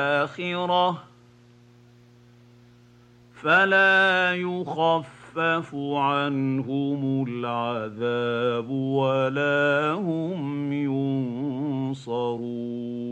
الآخرة فلا يخفف عنهم العذاب ولا هم ينصرون.